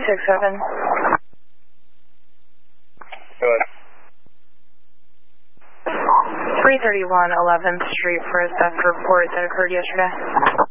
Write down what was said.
367. Go ahead. 331 11th Street for a theft report that occurred yesterday.